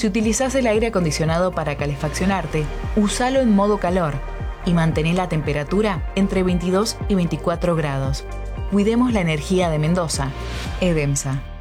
Si utilizás el aire acondicionado para calefaccionarte, úsalo en modo calor y mantén la temperatura entre 22 y 24 grados. Cuidemos la energía de Mendoza. EDEMSA.